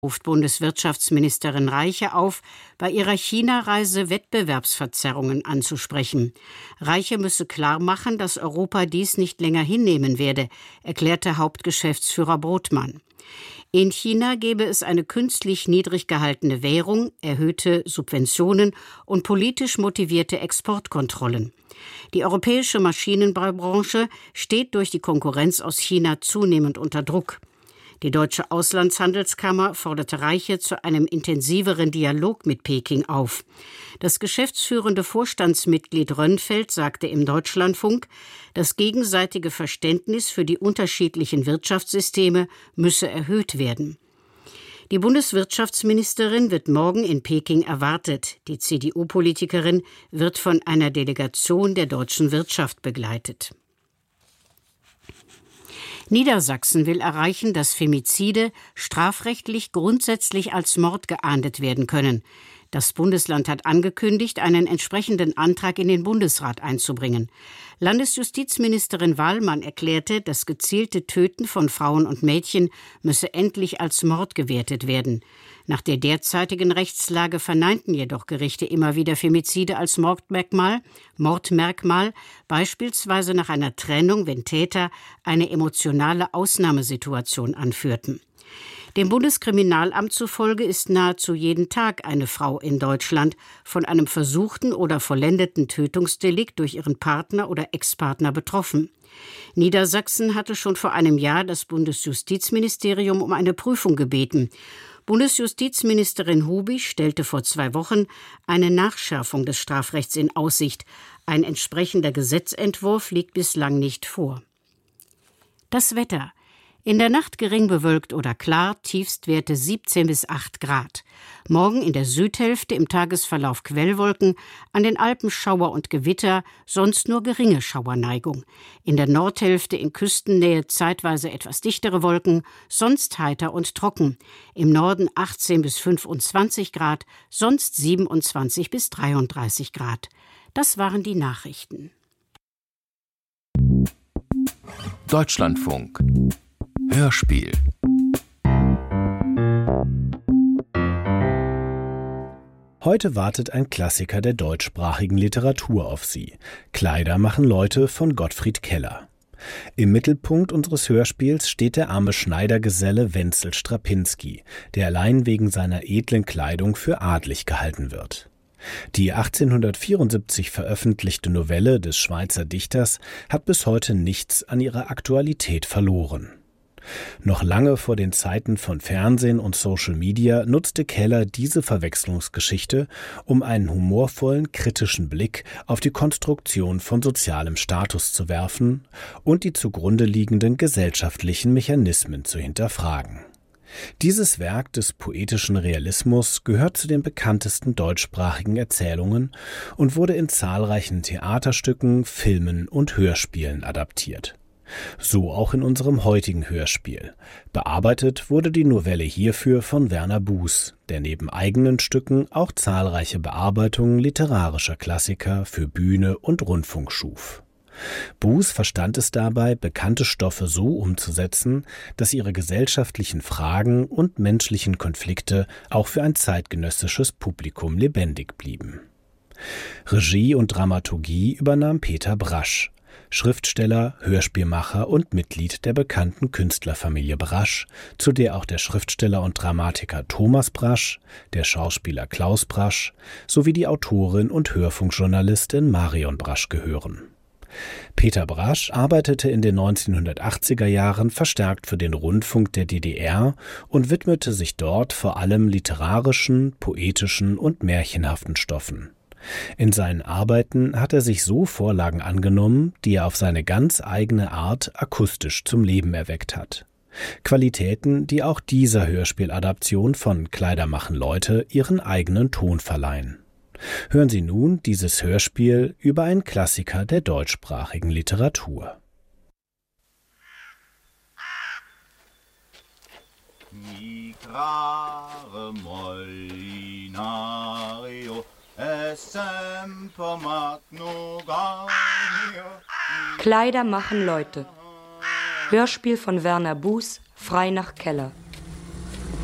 ruft Bundeswirtschaftsministerin Reiche auf, bei ihrer China-Reise Wettbewerbsverzerrungen anzusprechen. Reiche müsse klarmachen, dass Europa dies nicht länger hinnehmen werde, erklärte Hauptgeschäftsführer Brodmann. In China gebe es eine künstlich niedrig gehaltene Währung, erhöhte Subventionen und politisch motivierte Exportkontrollen. Die europäische Maschinenbaubranche steht durch die Konkurrenz aus China zunehmend unter Druck. Die Deutsche Auslandshandelskammer forderte Reiche zu einem intensiveren Dialog mit Peking auf. Das geschäftsführende Vorstandsmitglied Rönnfeld sagte im Deutschlandfunk, das gegenseitige Verständnis für die unterschiedlichen Wirtschaftssysteme müsse erhöht werden. Die Bundeswirtschaftsministerin wird morgen in Peking erwartet. Die CDU-Politikerin wird von einer Delegation der deutschen Wirtschaft begleitet. Niedersachsen will erreichen, dass Femizide strafrechtlich grundsätzlich als Mord geahndet werden können. Das Bundesland hat angekündigt, einen entsprechenden Antrag in den Bundesrat einzubringen. Landesjustizministerin Wahlmann erklärte, das gezielte Töten von Frauen und Mädchen müsse endlich als Mord gewertet werden. Nach der derzeitigen Rechtslage verneinten jedoch Gerichte immer wieder Femizide als Mordmerkmal, beispielsweise nach einer Trennung, wenn Täter eine emotionale Ausnahmesituation anführten. Dem Bundeskriminalamt zufolge ist nahezu jeden Tag eine Frau in Deutschland von einem versuchten oder vollendeten Tötungsdelikt durch ihren Partner oder Ex-Partner betroffen. Niedersachsen hatte schon vor einem Jahr das Bundesjustizministerium um eine Prüfung gebeten. Bundesjustizministerin Hubig stellte vor 2 Wochen eine Nachschärfung des Strafrechts in Aussicht. Ein entsprechender Gesetzentwurf liegt bislang nicht vor. Das Wetter. In der Nacht gering bewölkt oder klar, Tiefstwerte 17 bis 8 Grad. Morgen in der Südhälfte im Tagesverlauf Quellwolken, an den Alpen Schauer und Gewitter, sonst nur geringe Schauerneigung. In der Nordhälfte in Küstennähe zeitweise etwas dichtere Wolken, sonst heiter und trocken. Im Norden 18 bis 25 Grad, sonst 27 bis 33 Grad. Das waren die Nachrichten. Deutschlandfunk Hörspiel. Heute wartet ein Klassiker der deutschsprachigen Literatur auf Sie. Kleider machen Leute von Gottfried Keller. Im Mittelpunkt unseres Hörspiels steht der arme Schneidergeselle Wenzel Strapinski, der allein wegen seiner edlen Kleidung für adlig gehalten wird. Die 1874 veröffentlichte Novelle des Schweizer Dichters hat bis heute nichts an ihrer Aktualität verloren. Noch lange vor den Zeiten von Fernsehen und Social Media nutzte Keller diese Verwechslungsgeschichte, um einen humorvollen, kritischen Blick auf die Konstruktion von sozialem Status zu werfen und die zugrunde liegenden gesellschaftlichen Mechanismen zu hinterfragen. Dieses Werk des poetischen Realismus gehört zu den bekanntesten deutschsprachigen Erzählungen und wurde in zahlreichen Theaterstücken, Filmen und Hörspielen adaptiert. So auch in unserem heutigen Hörspiel. Bearbeitet wurde die Novelle hierfür von Werner Buß, der neben eigenen Stücken auch zahlreiche Bearbeitungen literarischer Klassiker für Bühne und Rundfunk schuf. Buß verstand es dabei, bekannte Stoffe so umzusetzen, dass ihre gesellschaftlichen Fragen und menschlichen Konflikte auch für ein zeitgenössisches Publikum lebendig blieben. Regie und Dramaturgie übernahm Peter Brasch, Schriftsteller, Hörspielmacher und Mitglied der bekannten Künstlerfamilie Brasch, zu der auch der Schriftsteller und Dramatiker Thomas Brasch, der Schauspieler Klaus Brasch sowie die Autorin und Hörfunkjournalistin Marion Brasch gehören. Peter Brasch arbeitete in den 1980er Jahren verstärkt für den Rundfunk der DDR und widmete sich dort vor allem literarischen, poetischen und märchenhaften Stoffen. In seinen Arbeiten hat er sich so Vorlagen angenommen, die er auf seine ganz eigene Art akustisch zum Leben erweckt hat. Qualitäten, die auch dieser Hörspieladaption von Kleider machen Leute ihren eigenen Ton verleihen. Hören Sie nun dieses Hörspiel über einen Klassiker der deutschsprachigen Literatur. Kleider machen Leute. Hörspiel von Werner Buß, frei nach Keller.